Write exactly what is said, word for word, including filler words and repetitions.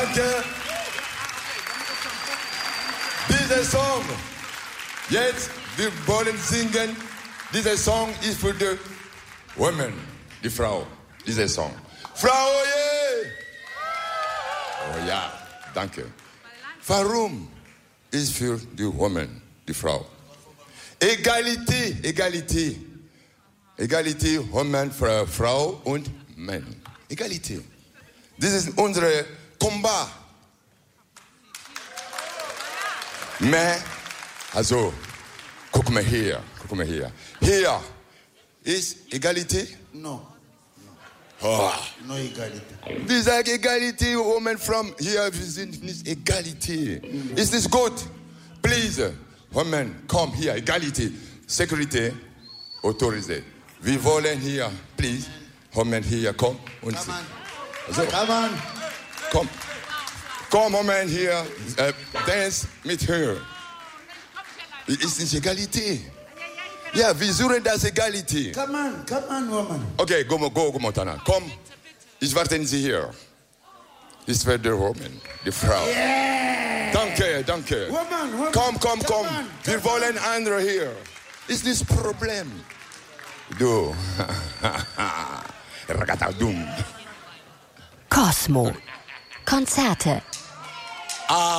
Danke. Dieser Song, jetzt, wir wollen singen. Dieser Song ist für die Women, die Frau. Dieser Song. Frau, yeah. Oh ja, danke. Warum ist für die Women, die Frau? Egalité, Egalité. Egalité, Women, Frau und Mann. Egalité. Das ist unser Combat. Mais, also, guck mal hier, guck mal hier. Hier ist Egalité? No. Oh. No Egalité. Wir sagen Egalité, Women from hier, wir sind nicht Egalité. Mm. Ist nicht gut? Please, Women, komm hier, Egalité. Security, autorisé. Wir wollen hier, please, Women hier, komm. Und Come on. Also, Come on. komm. Komm, Women hier, äh, dance mit her. Ist nicht Egalité. Ja, wir suchen das Egalité. Come on, come on, woman. Okay, go, go, go, Montana. Komm, ich warte Sie hier. Ich werde die Woman, die Frau. Yeah. Danke, danke. Woman, woman. Komm, komm, komm. On, Wir wollen andere hier. Ist das Problem? Du. Ragatadum. Cosmo. Konzerte. Ah.